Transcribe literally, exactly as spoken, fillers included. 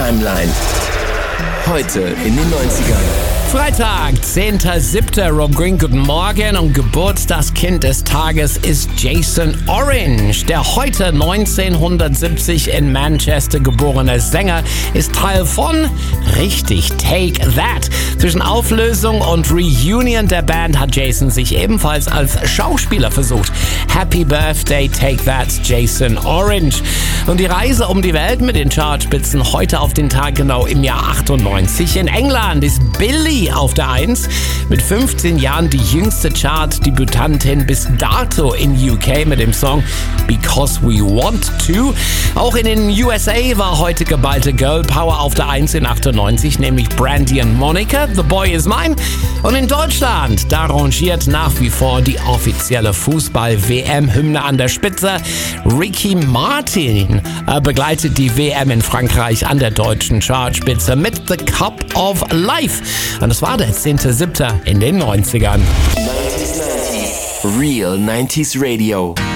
Timeline. Heute in den neunzigern. Freitag, zehnter siebter Rob Green, guten Morgen. Und Geburtstagskind des Tages ist Jason Orange. Der heute neunzehnhundertsiebzig in Manchester geborene Sänger ist Teil von, richtig, Take That. Zwischen Auflösung und Reunion der Band hat Jason sich ebenfalls als Schauspieler versucht. Happy Birthday, Take That, Jason Orange. Und die Reise um die Welt mit den Chartspitzen heute auf den Tag genau im Jahr achtundneunzig. In England ist Billie auf der eins. Mit fünfzehn Jahren die jüngste Chart-Debütantin bis dato in U K mit dem Song Because We Want To. Auch in den U S A war heute geballte Girl Power auf der eins in achtundneunzig, nämlich Brandy und Monica, The Boy Is Mine. Und in Deutschland, da rangiert nach wie vor die offizielle Fußball-W M-Hymne an der Spitze. Ricky Martin äh, begleitet die W M in Frankreich an der deutschen Chartspitze mit The Cup of Life. Und das war der zehnter siebter in den neunzigern. Real neunziger Radio.